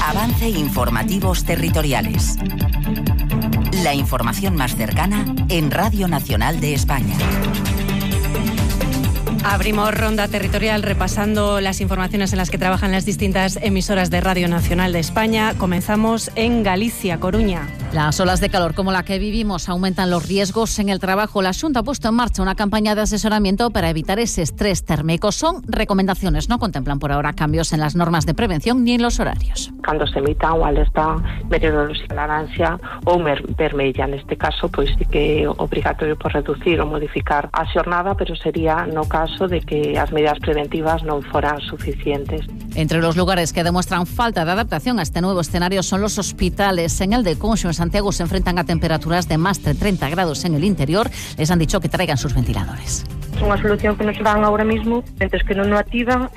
Avance Informativos Territoriales. La información más cercana en Radio Nacional de España. Abrimos ronda territorial repasando las informaciones en las que trabajan las distintas emisoras de Radio Nacional de España. Comenzamos en Galicia, Coruña. Las olas de calor como la que vivimos aumentan los riesgos en el trabajo. La Xunta ha puesto en marcha una campaña de asesoramiento para evitar ese estrés térmico. Son recomendaciones, no contemplan por ahora cambios en las normas de prevención ni en los horarios. Cando se emita unha alerta meteorolóxica laranxa ou vermella, neste caso, pois sí que é obrigatorio por reducir ou modificar a xornada, pero sería no caso de que as medidas preventivas non foran suficientes. Entre los lugares que demuestran falta de adaptación a este nuevo escenario son los hospitales. En el de Conxo, en Santiago, se enfrentan a temperaturas de más de 30 grados en el interior. Les han dicho que traigan sus ventiladores. É unha solución que nos dan ahora mismo, mentres que non o activan,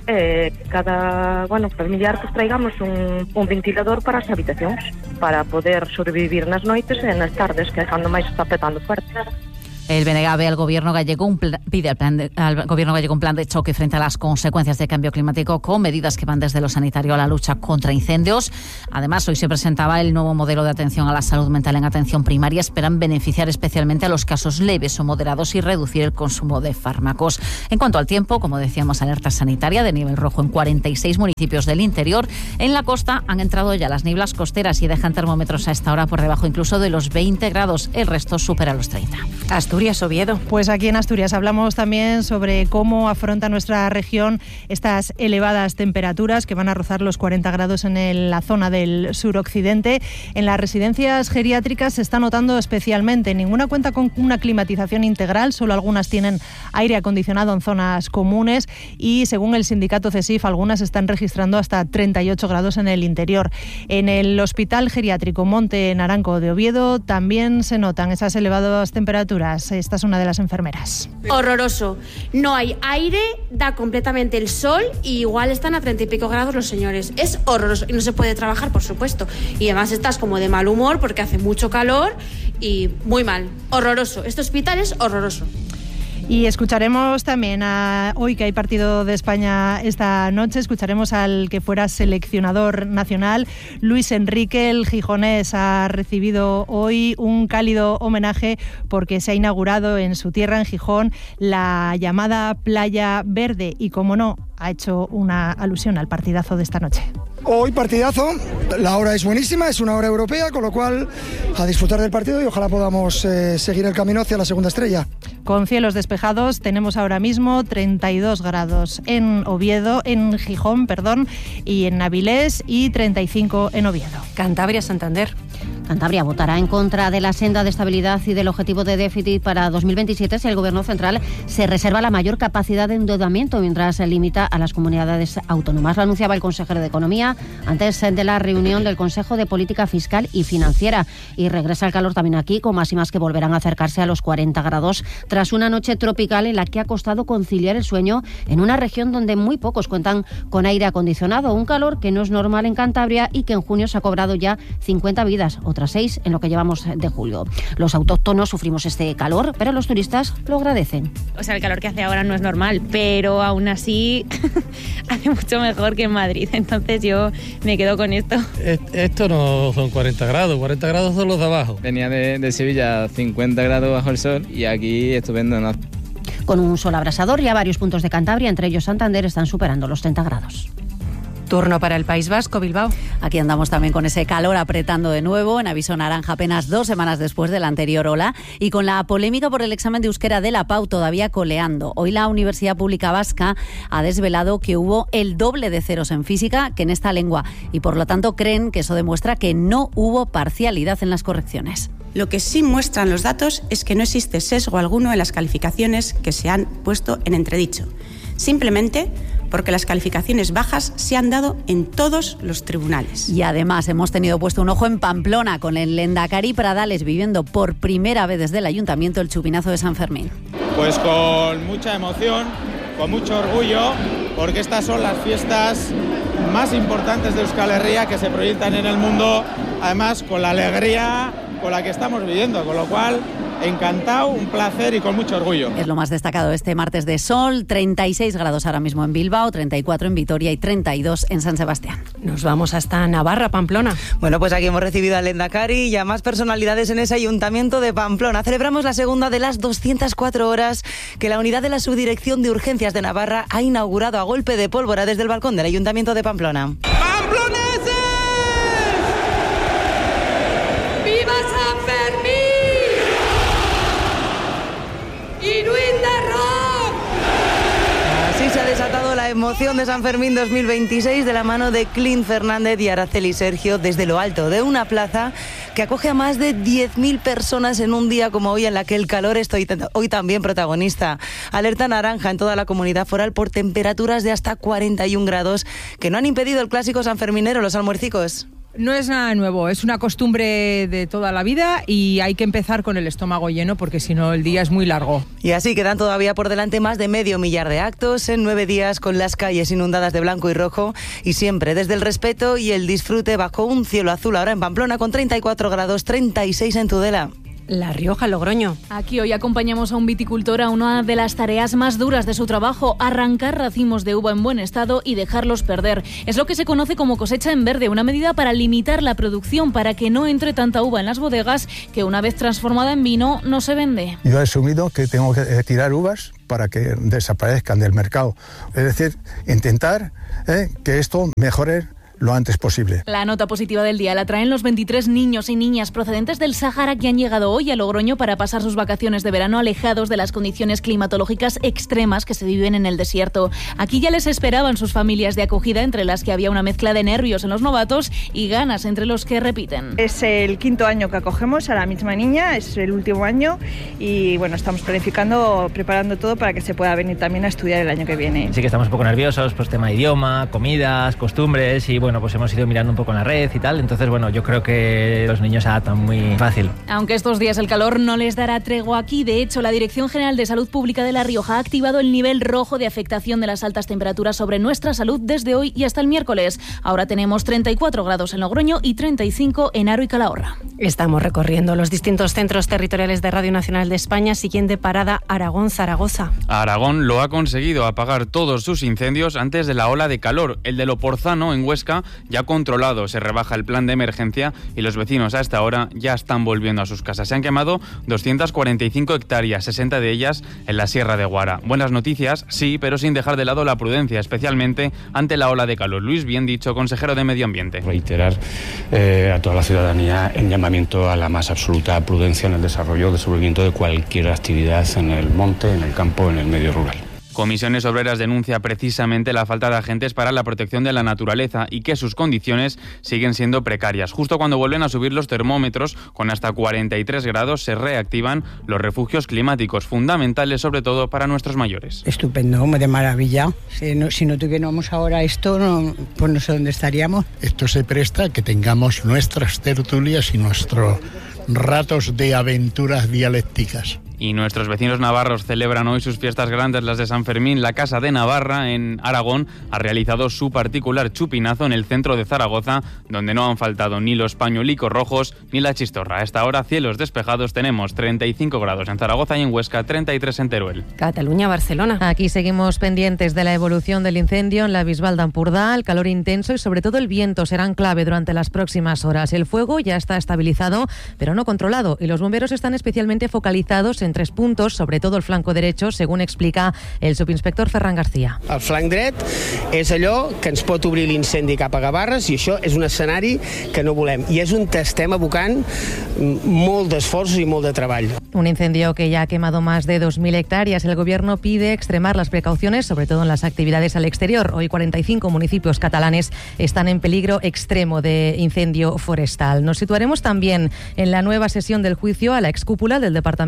cada familiar pues traigamos un ventilador para as habitacións, para poder sobrevivir nas noites e nas tardes, que é cando máis está petando fuerte. El BNG ve al Gobierno gallego pide al Gobierno gallego un plan de choque frente a las consecuencias del cambio climático, con medidas que van desde lo sanitario a la lucha contra incendios. Además, hoy se presentaba el nuevo modelo de atención a la salud mental en atención primaria. Esperan beneficiar especialmente a los casos leves o moderados y reducir el consumo de fármacos. En cuanto al tiempo, como decíamos, alerta sanitaria de nivel rojo en 46 municipios del interior. En la costa han entrado ya las nieblas costeras y dejan termómetros a esta hora por debajo incluso de los 20 grados. El resto supera los 30. Asturias, Oviedo. Pues aquí en Asturias hablamos también sobre cómo afronta nuestra región estas elevadas temperaturas que van a rozar los 40 grados en la zona del suroccidente. En las residencias geriátricas se está notando especialmente. Ninguna cuenta con una climatización integral, solo algunas tienen aire acondicionado en zonas comunes y, según el sindicato CESIF, algunas están registrando hasta 38 grados en el interior. En el Hospital Geriátrico Monte Naranco de Oviedo también se notan esas elevadas temperaturas. Esta es una de las enfermeras. Horroroso. No hay aire, da completamente el sol y igual están a 30 y pico grados los señores. Es horroroso y no se puede trabajar, por supuesto. Y además estás como de mal humor porque hace mucho calor y muy mal. Horroroso. Este hospital es horroroso. Y escucharemos también, hoy que hay partido de España esta noche, escucharemos al que fuera seleccionador nacional, Luis Enrique. El gijonés ha recibido hoy un cálido homenaje porque se ha inaugurado en su tierra, en Gijón, la llamada Playa Verde y, como no, ha hecho una alusión al partidazo de esta noche. Hoy partidazo, la hora es buenísima, es una hora europea, con lo cual a disfrutar del partido y ojalá podamos seguir el camino hacia la segunda estrella. Con cielos despejados tenemos ahora mismo 32 grados en Oviedo, en Gijón, y en Avilés, y 35 en Oviedo. Cantabria, Santander. Cantabria votará en contra de la senda de estabilidad y del objetivo de déficit para 2027 si el Gobierno central se reserva la mayor capacidad de endeudamiento mientras se limita a las comunidades autónomas. Lo anunciaba el consejero de Economía antes de la reunión del Consejo de Política Fiscal y Financiera. Y regresa el calor también aquí, con máximas que volverán a acercarse a los 40 grados tras una noche tropical en la que ha costado conciliar el sueño en una región donde muy pocos cuentan con aire acondicionado. Un calor que no es normal en Cantabria y que en junio se ha cobrado ya 50 vidas, otras 6 en lo que llevamos de julio. Los autóctonos sufrimos este calor, pero los turistas lo agradecen. O sea, el calor que hace ahora no es normal, pero aún así hace mucho mejor que en Madrid. Entonces yo me quedo con esto. Esto no son 40 grados son los de abajo. Venía de Sevilla, 50 grados bajo el sol, y aquí estupendo, ¿no? Con un sol abrasador, ya varios puntos de Cantabria, entre ellos Santander, están superando los 30 grados. Turno para el País Vasco, Bilbao. Aquí andamos también con ese calor apretando de nuevo, en aviso naranja apenas 2 semanas después de la anterior ola, y con la polémica por el examen de euskera de la PAU todavía coleando. Hoy la Universidad Pública Vasca ha desvelado que hubo el doble de ceros en física que en esta lengua, y por lo tanto creen que eso demuestra que no hubo parcialidad en las correcciones. Lo que sí muestran los datos es que no existe sesgo alguno en las calificaciones que se han puesto en entredicho. Simplemente porque las calificaciones bajas se han dado en todos los tribunales. Y además hemos tenido puesto un ojo en Pamplona, con el Lehendakari Pradales viviendo por primera vez desde el Ayuntamiento el chupinazo de San Fermín. Pues con mucha emoción, con mucho orgullo, porque estas son las fiestas más importantes de Euskal Herria que se proyectan en el mundo, además con la alegría con la que estamos viviendo, con lo cual encantado, un placer y con mucho orgullo. Es lo más destacado este martes de sol, 36 grados ahora mismo en Bilbao, 34 en Vitoria y 32 en San Sebastián. Nos vamos hasta Navarra, Pamplona. Bueno, pues aquí hemos recibido al Lehendakari y a más personalidades en ese ayuntamiento de Pamplona. Celebramos la segunda de las 204 horas que la unidad de la Subdirección de Urgencias de Navarra ha inaugurado a golpe de pólvora desde el balcón del ayuntamiento de Pamplona. ¡Pamploneses! ¡Viva San Fermín! ¡Inuit de rock! Así se ha desatado la emoción de San Fermín 2026 de la mano de Clint Fernández y Araceli Sergio desde lo alto de una plaza que acoge a más de 10.000 personas en un día como hoy, en la que el calor es hoy también protagonista. Alerta naranja en toda la comunidad foral por temperaturas de hasta 41 grados que no han impedido el clásico sanferminero, los almuercicos. No es nada nuevo, es una costumbre de toda la vida y hay que empezar con el estómago lleno porque si no el día es muy largo. Y así quedan todavía por delante más de 500.000 de actos en 9 días con las calles inundadas de blanco y rojo y siempre desde el respeto y el disfrute bajo un cielo azul ahora en Pamplona con 34 grados, 36 en Tudela. La Rioja, Logroño. Aquí hoy acompañamos a un viticultor a una de las tareas más duras de su trabajo, arrancar racimos de uva en buen estado y dejarlos perder. Es lo que se conoce como cosecha en verde, una medida para limitar la producción, para que no entre tanta uva en las bodegas que una vez transformada en vino no se vende. Yo he asumido que tengo que tirar uvas para que desaparezcan del mercado. Es decir, intentar que esto mejore lo antes posible. La nota positiva del día la traen los 23 niños y niñas procedentes del Sáhara que han llegado hoy a Logroño para pasar sus vacaciones de verano alejados de las condiciones climatológicas extremas que se viven en el desierto. Aquí ya les esperaban sus familias de acogida, entre las que había una mezcla de nervios en los novatos y ganas entre los que repiten. Es el 5º año que acogemos a la misma niña, es el último año y bueno, estamos preparando todo para que se pueda venir también a estudiar el año que viene. Sí que estamos un poco nerviosos, pues tema de idioma, comidas, costumbres y bueno, pues hemos ido mirando un poco en la red y tal, entonces bueno, yo creo que los niños se adaptan muy fácil. Aunque estos días el calor no les dará tregua aquí, de hecho la Dirección General de Salud Pública de La Rioja ha activado el nivel rojo de afectación de las altas temperaturas sobre nuestra salud desde hoy y hasta el miércoles. Ahora tenemos 34 grados en Logroño y 35 en Haro y Calahorra. Estamos recorriendo los distintos centros territoriales de Radio Nacional de España. Siguiente parada, Aragón, Zaragoza. Aragón lo ha conseguido apagar todos sus incendios antes de la ola de calor. El de Loporzano, en Huesca, ya controlado. Se rebaja el plan de emergencia y los vecinos a esta hora ya están volviendo a sus casas. Se han quemado 245 hectáreas, 60 de ellas en la Sierra de Guara. Buenas noticias, sí, pero sin dejar de lado la prudencia, especialmente ante la ola de calor. Luis Bien Dicho, consejero de Medio Ambiente. Reiterar a toda la ciudadanía el llamamiento a la más absoluta prudencia en el desarrollo, desenvolvimiento de cualquier actividad en el monte, en el campo, en el medio rural. Comisiones Obreras denuncia precisamente la falta de agentes para la protección de la naturaleza y que sus condiciones siguen siendo precarias. Justo cuando vuelven a subir los termómetros con hasta 43 grados se reactivan los refugios climáticos, fundamentales sobre todo para nuestros mayores. Estupendo, de maravilla. Si no tuviéramos ahora esto, pues no sé dónde estaríamos. Esto se presta a que tengamos nuestras tertulias y nuestros ratos de aventuras dialécticas. Y nuestros vecinos navarros celebran hoy sus fiestas grandes, las de San Fermín. La Casa de Navarra, en Aragón, ha realizado su particular chupinazo en el centro de Zaragoza, donde no han faltado ni los pañuelicos rojos ni la chistorra. A esta hora, cielos despejados, tenemos 35 grados en Zaragoza y en Huesca, 33 en Teruel. Cataluña, Barcelona. Aquí seguimos pendientes de la evolución del incendio en la Bisbal d'Empordà. El calor intenso y sobre todo el viento serán clave durante las próximas horas. El fuego ya está estabilizado, pero no controlado, y los bomberos están especialmente focalizados en 3 puntos, sobre todo el flanco derecho, según explica el subinspector Ferran García. El flanc dret és allò que ens pot obrir l'incendi cap a Gavarres i això és un escenari que no volem i és on estem abocant molt d'esforços i molt de treball. Un incendio que ya ha quemado más de 2.000 hectáreas. El gobierno pide extremar las precauciones, sobre todo en las actividades al exterior. Hoy 45 municipios catalanes están en peligro extremo de incendio forestal. Nos situaremos también en la nueva sesión del juicio a la excúpula del Departament de Salut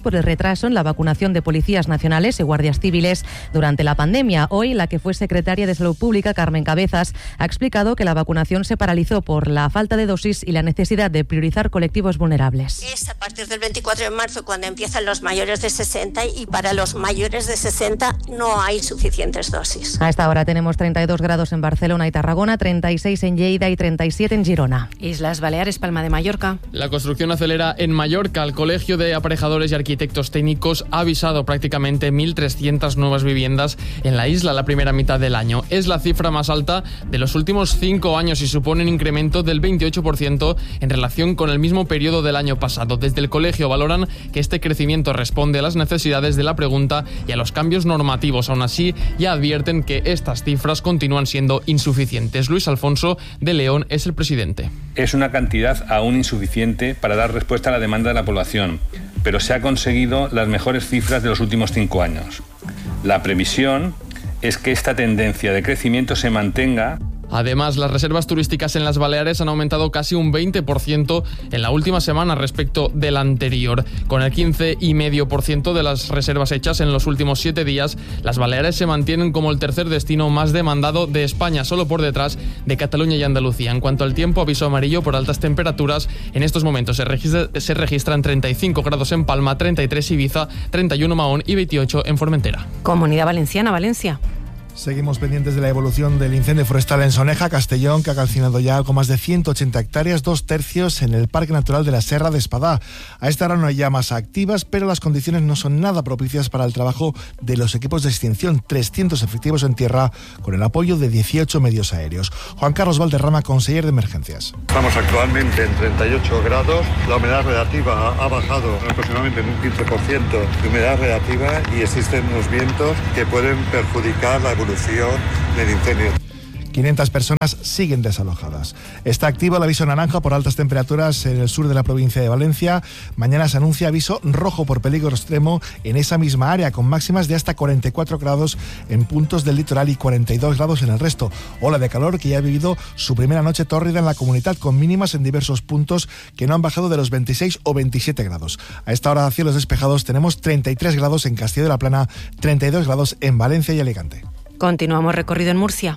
por el retraso en la vacunación de policías nacionales y guardias civiles durante la pandemia. Hoy, la que fue secretaria de Salud Pública, Carmen Cabezas, ha explicado que la vacunación se paralizó por la falta de dosis y la necesidad de priorizar colectivos vulnerables. Es a partir del 24 de marzo cuando empiezan los mayores de 60 y para los mayores de 60 no hay suficientes dosis. A esta hora tenemos 32 grados en Barcelona y Tarragona, 36 en Lleida y 37 en Girona. Islas Baleares, Palma de Mallorca. La construcción acelera en Mallorca. El Colegio de Aparejadores y Arquitectos Técnicos ha avisado prácticamente 1.300 nuevas viviendas en la isla la primera mitad del año. Es la cifra más alta de los últimos 5 años y supone un incremento del 28% en relación con el mismo periodo del año pasado. Desde el colegio valoran que este crecimiento responde a las necesidades de la pregunta y a los cambios normativos. Aún así, ya advierten que estas cifras continúan siendo insuficientes. Luis Alfonso de León es el presidente. Es una cantidad aún insuficiente para dar respuesta a la demanda de la población, pero se ha conseguido las mejores cifras de los últimos 5 años. La previsión es que esta tendencia de crecimiento se mantenga. Además, las reservas turísticas en las Baleares han aumentado casi un 20% en la última semana respecto del anterior. Con el 15,5% de las reservas hechas en los últimos 7 días, las Baleares se mantienen como el tercer destino más demandado de España, solo por detrás de Cataluña y Andalucía. En cuanto al tiempo, aviso amarillo por altas temperaturas. En estos momentos se registran 35 grados en Palma, 33 Ibiza, 31 Mahón y 28 en Formentera. Comunidad Valenciana, Valencia. Seguimos pendientes de la evolución del incendio forestal en Soneja, Castellón, que ha calcinado ya algo más de 180 hectáreas, 2/3 en el Parque Natural de la Serra de Espadá. A esta hora no hay llamas activas, pero las condiciones no son nada propicias para el trabajo de los equipos de extinción. 300 efectivos en tierra, con el apoyo de 18 medios aéreos. Juan Carlos Valderrama, conseller de Emergencias. Estamos actualmente en 38 grados. La humedad relativa ha bajado aproximadamente en un 15% de humedad relativa y existen unos vientos que pueden perjudicar la evolución del incendio. 500 personas siguen desalojadas. Está activo el aviso naranja por altas temperaturas en el sur de la provincia de Valencia. Mañana se anuncia aviso rojo por peligro extremo en esa misma área, con máximas de hasta 44 grados en puntos del litoral y 42 grados en el resto. Ola de calor que ya ha vivido su primera noche tórrida en la comunidad, con mínimas en diversos puntos que no han bajado de los 26 o 27 grados. A esta hora, cielos despejados, tenemos 33 grados en Castilla de la Plana, 32 grados en Valencia y Alicante. Continuamos recorrido en Murcia.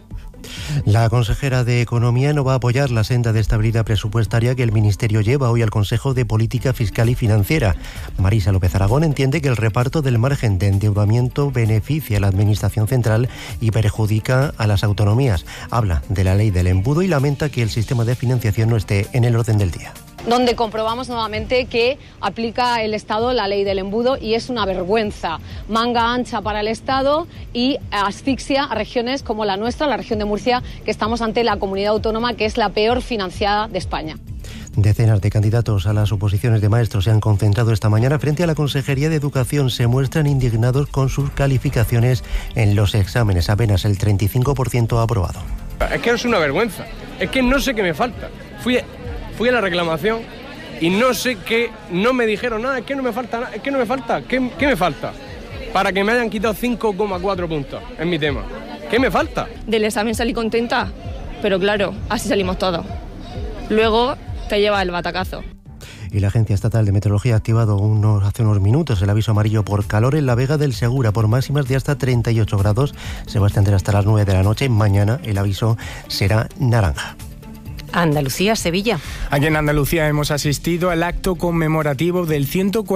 La consejera de Economía no va a apoyar la senda de estabilidad presupuestaria que el Ministerio lleva hoy al Consejo de Política Fiscal y Financiera. Marisa López Aragón entiende que el reparto del margen de endeudamiento beneficia a la Administración Central y perjudica a las autonomías. Habla de la ley del embudo y lamenta que el sistema de financiación no esté en el orden del día. Donde comprobamos nuevamente que aplica el Estado la ley del embudo y es una vergüenza. Manga ancha para el Estado y asfixia a regiones como la nuestra, la región de Murcia, que estamos ante la comunidad autónoma que es la peor financiada de España. Decenas de candidatos a las oposiciones de maestros se han concentrado esta mañana frente a la Consejería de Educación. Se muestran indignados con sus calificaciones en los exámenes. Apenas el 35% ha aprobado. Es que es una vergüenza. Es que no sé qué me falta. Fui a la reclamación y no sé qué, no me dijeron nada, es que no me falta nada, ¿qué me falta? Para que me hayan quitado 5,4 puntos en mi tema. ¿Qué me falta? Del examen salí contenta, pero claro, así salimos todos. Luego te lleva el batacazo. Y la Agencia Estatal de Meteorología ha activado hace unos minutos el aviso amarillo por calor en la Vega del Segura por máximas de hasta 38 grados. Se va a extender hasta las 9 de la noche. Mañana el aviso será naranja. Andalucía, Sevilla. Aquí en Andalucía hemos asistido al acto conmemorativo del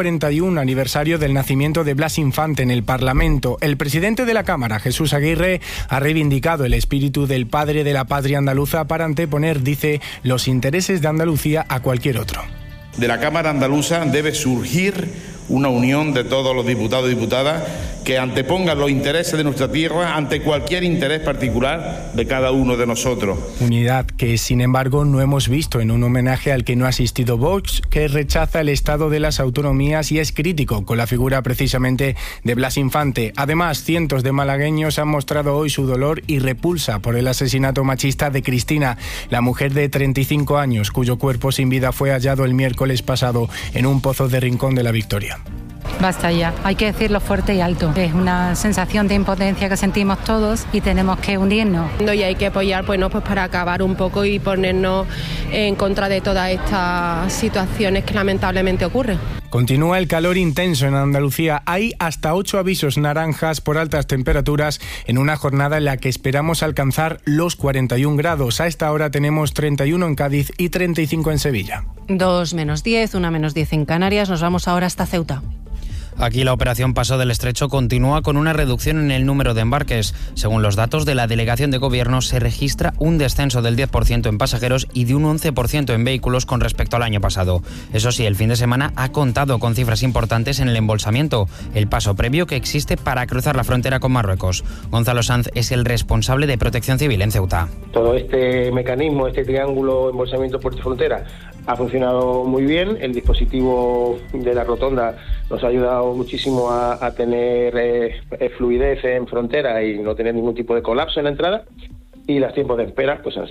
141 aniversario del nacimiento de Blas Infante en el Parlamento. El presidente de la Cámara, Jesús Aguirre, ha reivindicado el espíritu del padre de la patria andaluza para anteponer, dice, los intereses de Andalucía a cualquier otro. De la Cámara andaluza debe surgir una unión de todos los diputados y diputadas que antepongan los intereses de nuestra tierra ante cualquier interés particular de cada uno de nosotros. Unidad que, sin embargo, no hemos visto en un homenaje al que no ha asistido Vox, que rechaza el estado de las autonomías y es crítico con la figura precisamente de Blas Infante. Además, cientos de malagueños han mostrado hoy su dolor y repulsa por el asesinato machista de Cristina, la mujer de 35 años, cuyo cuerpo sin vida fue hallado el miércoles pasado en un pozo de Rincón de la Victoria. Basta ya, hay que decirlo fuerte y alto. Es una sensación de impotencia que sentimos todos y tenemos que unirnos. Y hay que apoyar pues para acabar un poco y ponernos en contra de todas estas situaciones que lamentablemente ocurren. Continúa el calor intenso en Andalucía. Hay hasta 8 avisos naranjas por altas temperaturas en una jornada en la que esperamos alcanzar los 41 grados. A esta hora tenemos 31 en Cádiz y 35 en Sevilla. 2 menos 10, 1 menos 10 en Canarias. Nos vamos ahora hasta Ceuta. Aquí la operación Paso del Estrecho continúa con una reducción en el número de embarques. Según los datos de la Delegación de Gobierno, se registra un descenso del 10% en pasajeros y de un 11% en vehículos con respecto al año pasado. Eso sí, el fin de semana ha contado con cifras importantes en el embolsamiento, el paso previo que existe para cruzar la frontera con Marruecos. Gonzalo Sanz es el responsable de Protección Civil en Ceuta. Todo este mecanismo, este triángulo embolsamiento puerto-frontera, ha funcionado muy bien. El dispositivo de la rotonda nos ha ayudado muchísimo a tener fluidez en frontera y no tener ningún tipo de colapso en la entrada. Y los tiempos de espera pues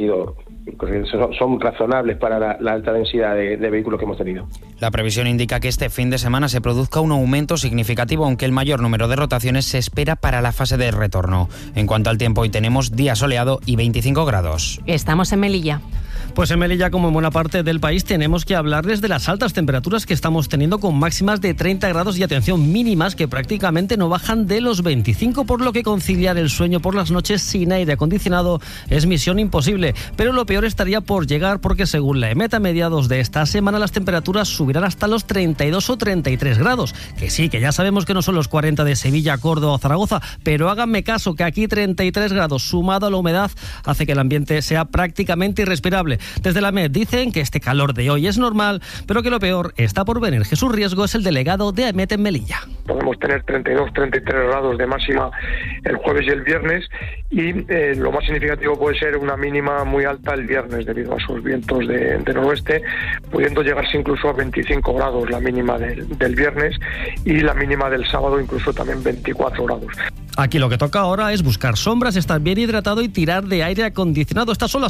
son razonables para la alta densidad de vehículos que hemos tenido. La previsión indica que este fin de semana se produzca un aumento significativo, aunque el mayor número de rotaciones se espera para la fase de retorno. En cuanto al tiempo, hoy tenemos día soleado y 25 grados. Estamos en Melilla. Pues en Melilla, como en buena parte del país, tenemos que hablarles de las altas temperaturas que estamos teniendo, con máximas de 30 grados y, atención, mínimas que prácticamente no bajan de los 25, por lo que conciliar el sueño por las noches sin aire acondicionado es misión imposible. Pero lo peor estaría por llegar, porque según la EMET, a mediados de esta semana las temperaturas subirán hasta los 32 o 33 grados. Que sí, que ya sabemos que no son los 40 de Sevilla, Córdoba o Zaragoza, pero háganme caso que aquí 33 grados sumado a la humedad hace que el ambiente sea prácticamente irrespirable. Desde la AEMET dicen que este calor de hoy es normal, pero que lo peor está por venir. Jesús Riesgo es el delegado de AEMET en Melilla. Podemos tener 32, 33 grados de máxima el jueves y el viernes, y lo más significativo puede ser una mínima muy alta el viernes debido a esos vientos de noroeste, pudiendo llegarse incluso a 25 grados la mínima del viernes, y la mínima del sábado incluso también 24 grados. Aquí lo que toca ahora es buscar sombras, estar bien hidratado y tirar de aire acondicionado. Estas son las